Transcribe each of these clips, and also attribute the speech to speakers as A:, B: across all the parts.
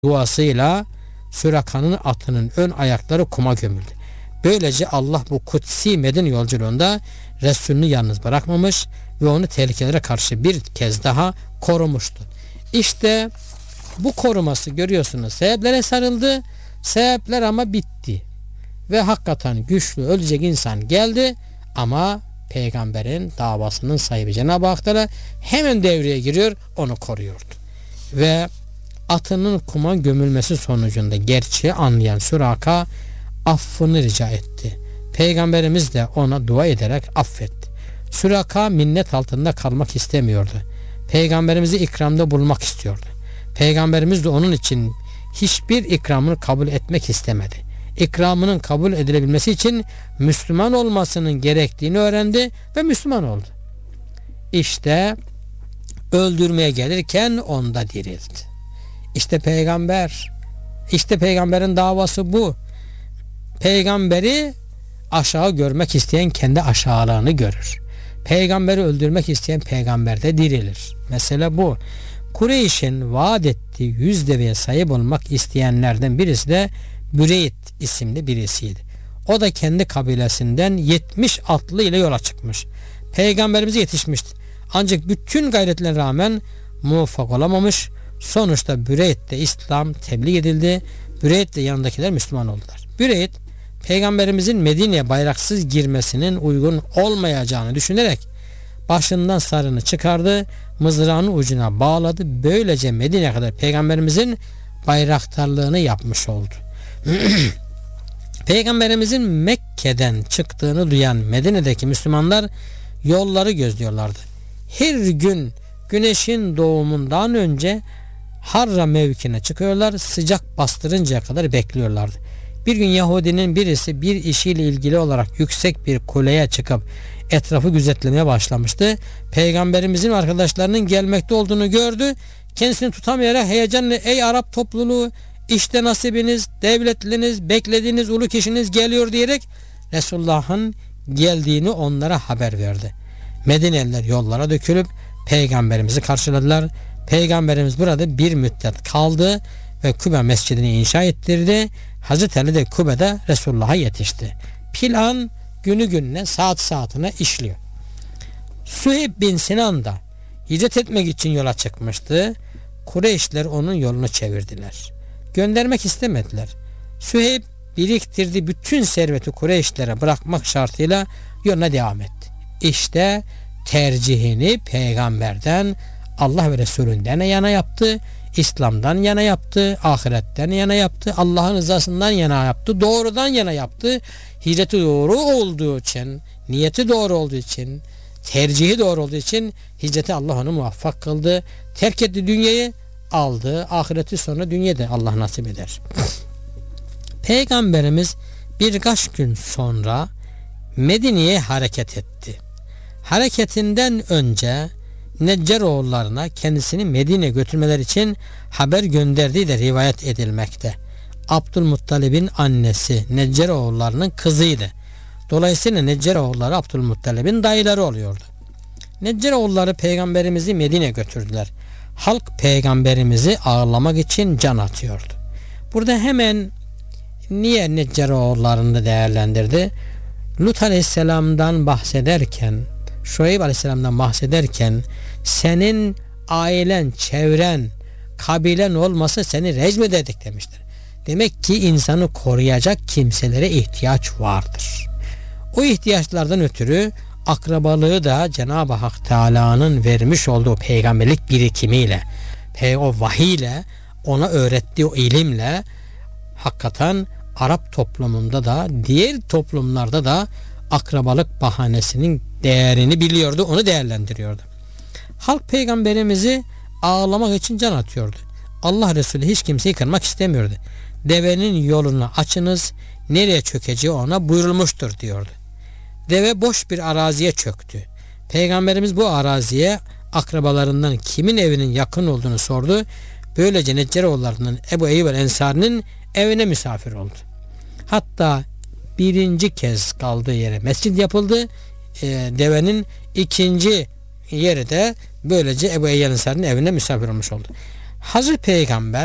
A: duasıyla Süraka'nın atının ön ayakları kuma gömüldü. Böylece Allah bu kutsi Medine yolculuğunda Resulünü yalnız bırakmamış ve onu tehlikelere karşı bir kez daha korumuştu. İşte bu koruması görüyorsunuz. Sebeplere sarıldı. Sebepler ama bitti. Ve hakikaten güçlü ölecek insan geldi ama peygamberin davasının sahibi Cenab-ı Hak Teala hemen devreye giriyor, onu koruyordu. Ve atının kuma gömülmesi sonucunda gerçeği anlayan Süraka affını rica etti. Peygamberimiz de ona dua ederek affetti. Süraka minnet altında kalmak istemiyordu. Peygamberimizi ikramda bulmak istiyordu. Peygamberimiz de onun için hiçbir ikramını kabul etmek istemedi. İkramının kabul edilebilmesi için Müslüman olmasının gerektiğini öğrendi ve Müslüman oldu. İşte öldürmeye gelirken onda dirildi. İşte peygamber, işte peygamberin davası bu. Peygamberi aşağı görmek isteyen kendi aşağılığını görür. Peygamberi öldürmek isteyen peygamber de dirilir. Mesele bu. Kureyş'in vaat ettiği 100 deveye sahip olmak isteyenlerden birisi de Büreyt isimli birisiydi. O da kendi kabilesinden 70 atlı ile yola çıkmış. Peygamberimize yetişmişti. Ancak bütün gayretlerine rağmen muvaffak olamamış. Sonuçta Büreyt'te İslam tebliğ edildi. Büreyt de yanındakiler Müslüman oldular. Büreyt, Peygamberimizin Medine'ye bayraksız girmesinin uygun olmayacağını düşünerek başından sarını çıkardı, mızrağının ucuna bağladı. Böylece Medine'ye kadar Peygamberimizin bayraktarlığını yapmış oldu. Peygamberimizin Mekke'den çıktığını duyan Medine'deki Müslümanlar yolları gözlüyorlardı. Her gün güneşin doğumundan önce Harra mevkine çıkıyorlar, sıcak bastırıncaya kadar bekliyorlardı. Bir gün Yahudinin birisi bir işiyle ilgili olarak yüksek bir kuleye çıkıp etrafı gözetlemeye başlamıştı. Peygamberimizin arkadaşlarının gelmekte olduğunu gördü. Kendisini tutamayarak heyecanla "Ey Arap topluluğu, işte nasibiniz, devletliniz, beklediğiniz ulu kişiniz geliyor" diyerek Resulullah'ın geldiğini onlara haber verdi. Medineliler yollara dökülüp Peygamberimizi karşıladılar. Peygamberimiz burada bir müddet kaldı ve Kübe mescidini inşa ettirdi. Hazreti Ali de Kübe'de Resulullah'a yetişti. Plan günü gününe, saat saatine işliyor. Süheyb bin Sinan da hicret etmek için yola çıkmıştı. Kureyşler onun yolunu çevirdiler. Göndermek istemediler. Süheyb biriktirdiği bütün serveti Kureyşlere bırakmak şartıyla yoluna devam etti. İşte tercihini peygamberden, Allah ve Resulünden yana yaptı. İslam'dan yana yaptı, ahiretten yana yaptı, Allah'ın rızasından yana yaptı, doğrudan yana yaptı. Hicreti doğru olduğu için, niyeti doğru olduğu için, tercihi doğru olduğu için hicreti Allah onu muvaffak kıldı. Terk etti dünyayı, aldı ahireti, sonra dünyada Allah nasip eder. Peygamberimiz birkaç gün sonra Medine'ye hareket etti. Hareketinden önce Neccaroğullarına kendisini Medine'ye götürmeler için haber gönderdiği de rivayet edilmekte. Abdülmuttalib'in annesi Neccaroğullarının kızıydı. Dolayısıyla Neccaroğulları Abdülmuttalib'in dayıları oluyordu. Neccaroğulları peygamberimizi Medine'ye götürdüler. Halk peygamberimizi ağırlamak için can atıyordu. Burada hemen niye Neccaroğullarını değerlendirdi? Lut Aleyhisselam'dan bahsederken, Şuayb Aleyhisselam'dan bahsederken senin ailen, çevren, kabilen olmasa seni rejim ederdik demiştir. Demek ki insanı koruyacak kimselere ihtiyaç vardır. O ihtiyaçlardan ötürü akrabalığı da Cenab-ı Hak Teala'nın vermiş olduğu peygamberlik birikimiyle, o vahiyle, ona öğrettiği o ilimle hakikaten Arap toplumunda da diğer toplumlarda da akrabalık bahanesinin değerini biliyordu, onu değerlendiriyordu. Halk peygamberimizi ağlamak için can atıyordu. Allah Resulü hiç kimseyi kırmak istemiyordu. Devenin yolunu açınız, nereye çökeceği ona buyurulmuştur diyordu. Deve boş bir araziye çöktü. Peygamberimiz bu araziye akrabalarından kimin evinin yakın olduğunu sordu. Böylece Neccaroğullarının Ebu Eyyub el-Ensari'nin evine misafir oldu. Hatta birinci kez kaldığı yere mescid yapıldı. Devenin ikinci yeri de böylece Ebu Eyyub el-Ensari'nin evine misafir olmuş oldu. Hazreti Peygamber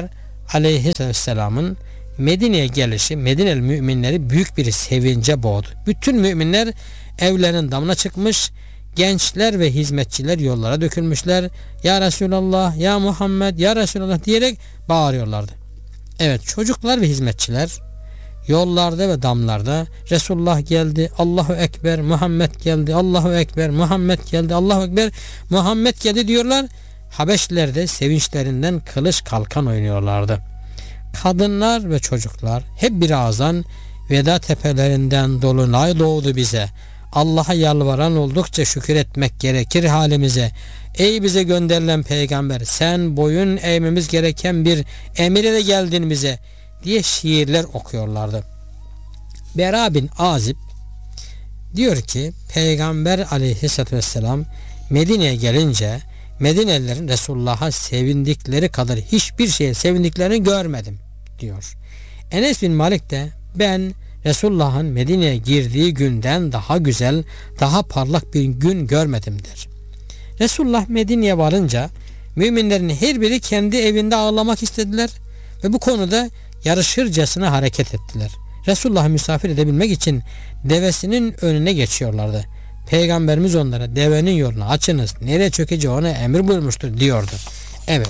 A: Aleyhisselam'ın Medine'ye gelişi Medineli müminleri büyük bir sevince boğdu. Bütün müminler evlerinin damına çıkmış, gençler ve hizmetçiler yollara dökülmüşler. Ya Resulallah, ya Muhammed, ya Resulallah diyerek bağırıyorlardı. Evet, çocuklar ve hizmetçiler yollarda ve damlarda Resulullah geldi, Allahu Ekber, Muhammed geldi, Allahu Ekber, Muhammed geldi, Allahu Ekber, Muhammed geldi diyorlar. Habeşliler de sevinçlerinden kılıç kalkan oynuyorlardı. Kadınlar ve çocuklar hep bir ağızdan veda tepelerinden dolunay doğdu bize. Allah'a yalvaran oldukça şükür etmek gerekir halimize. Ey bize gönderilen peygamber, sen boyun eğmemiz gereken bir emir ile geldin bize diye şiirler okuyorlardı. Bera bin Azib diyor ki Peygamber aleyhissalatü vesselam Medine'ye gelince Medinelilerin Resulullah'a sevindikleri kadar hiçbir şeye sevindiklerini görmedim diyor. Enes bin Malik de ben Resulullah'ın Medine'ye girdiği günden daha güzel, daha parlak bir gün görmedim der. Resulullah Medine'ye varınca müminlerin her biri kendi evinde ağırlamak istediler ve bu konuda yarışırcasına hareket ettiler. Resulullah'ı misafir edebilmek için devesinin önüne geçiyorlardı. Peygamberimiz onlara devenin yolunu açınız, nereye çökeceği emir buyurmuştur diyordu. Evet.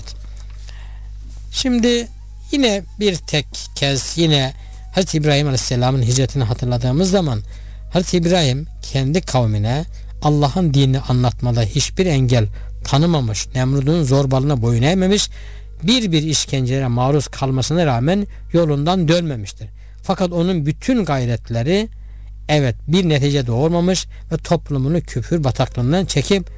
A: Şimdi yine bir tek kez yine Hazreti İbrahim Aleyhisselam'ın hicretini hatırladığımız zaman Hazreti İbrahim kendi kavmine Allah'ın dinini anlatmada hiçbir engel tanımamış, Nemrud'un zorbalığına boyun eğmemiş, bir işkencelere maruz kalmasına rağmen yolundan dönmemiştir. Fakat onun bütün gayretleri evet bir netice doğurmamış ve toplumunu küfür bataklığından çekip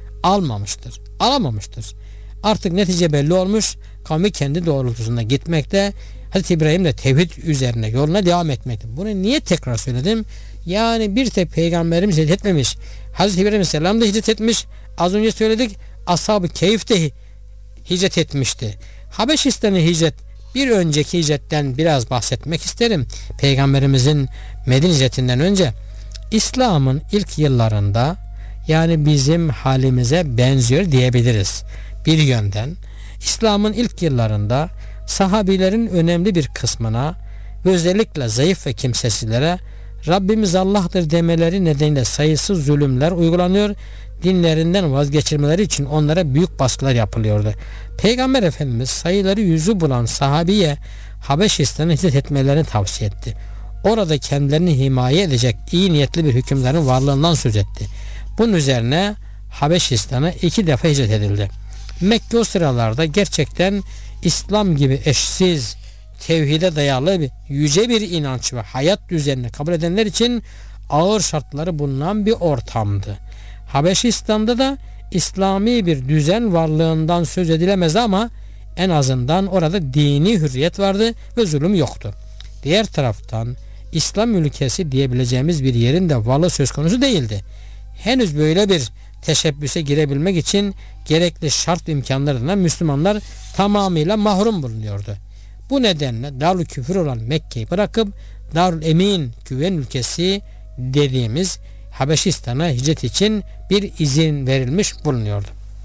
A: alamamıştır. Artık netice belli olmuş, kavmi kendi doğrultusunda gitmekte, Hazreti İbrahim de tevhid üzerine yoluna devam etmekte. Bunu niye tekrar söyledim? Yani bir tek peygamberimiz hicret etmemiş. Hazreti İbrahim Aleyhisselam da hicret etmiş. Az önce söyledik. Ashab-ı Keyf de hicret etmişti. Habeşistan'a hicret, bir önceki hicretten biraz bahsetmek isterim. Peygamberimizin Medine hicretinden önce İslam'ın ilk yıllarında yani bizim halimize benziyor diyebiliriz. Bir yönden İslam'ın ilk yıllarında sahabilerin önemli bir kısmına ve özellikle zayıf ve kimsesizlere Rabbimiz Allah'tır demeleri nedeniyle sayısız zulümler uygulanıyor, dinlerinden vazgeçirmeleri için onlara büyük baskılar yapılıyordu. Peygamber Efendimiz sayıları 100'ü bulan sahabiye Habeşistan'a hicret etmelerini tavsiye etti. Orada kendilerini himaye edecek iyi niyetli bir hükümlerin varlığından söz etti. Bunun üzerine Habeşistan'a 2 defa hicret edildi. Mekke o sıralarda gerçekten İslam gibi eşsiz, tevhide dayalı yüce bir inanç ve hayat düzenini kabul edenler için ağır şartları bulunan bir ortamdı. Habeşistan'da da İslami bir düzen varlığından söz edilemez ama en azından orada dini hürriyet vardı ve zulüm yoktu. Diğer taraftan İslam ülkesi diyebileceğimiz bir yerin de varlığı söz konusu değildi. Henüz böyle bir teşebbüse girebilmek için gerekli şart imkanlarından Müslümanlar tamamıyla mahrum bulunuyordu. Bu nedenle Darül Küfür olan Mekke'yi bırakıp Darül Emin güven ülkesi dediğimiz Habeşistan'a hicret için bir izin verilmiş bulunuyordu.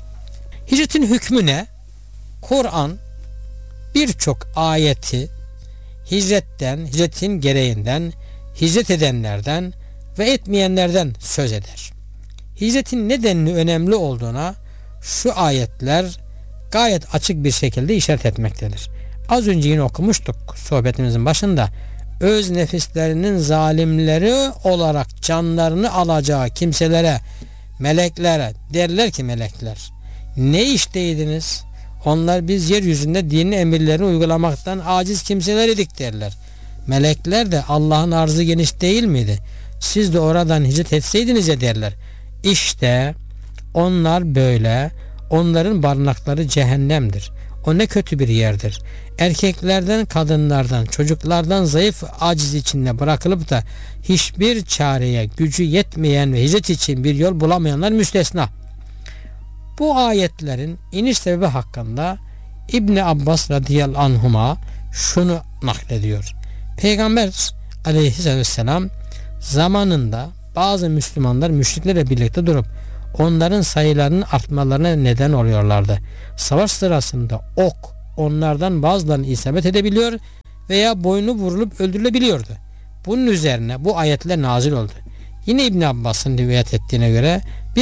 A: Hicretin hükmü ne? Kur'an birçok ayeti hicretin gereğinden, hicret edenlerden ve etmeyenlerden söz eder. Hicretin nedenli önemli olduğuna şu ayetler gayet açık bir şekilde işaret etmektedir. Az önce yine okumuştuk sohbetimizin başında. Öz nefislerinin zalimleri olarak canlarını alacağı kimselere, meleklere derler ki melekler, ne işteydiniz? Onlar biz yeryüzünde dinin emirlerini uygulamaktan aciz kimseler idik derler. Melekler de Allah'ın arzı geniş değil miydi? Siz de oradan hicret etseydiniz ya derler. İşte onlar böyle, onların barınakları cehennemdir. O ne kötü bir yerdir. Erkeklerden, kadınlardan, çocuklardan zayıf, aciz içinde bırakılıp da hiçbir çareye gücü yetmeyen ve hicret için bir yol bulamayanlar müstesna. Bu ayetlerin iniş sebebi hakkında İbni Abbas radıyallahu anhuma şunu naklediyor. Peygamber aleyhisselam zamanında bazı Müslümanlar müşriklerle birlikte durup onların sayılarının artmalarına neden oluyorlardı. Savaş sırasında ok, onlardan bazılarını isabet edebiliyor veya boynu vurulup öldürülebiliyordu. Bunun üzerine bu ayetler nazil oldu. Yine İbn Abbas'ın rivayet ettiğine göre bir